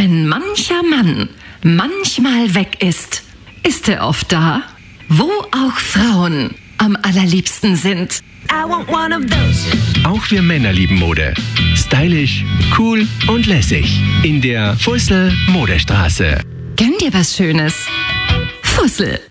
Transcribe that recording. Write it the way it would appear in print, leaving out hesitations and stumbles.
Wenn mancher Mann manchmal weg ist, ist er oft da, wo auch Frauen am allerliebsten sind. I want one of those. Auch wir Männer lieben Mode. Stylisch, cool und lässig. In der Fussel Modestraße. Gönn dir was Schönes. Fussel.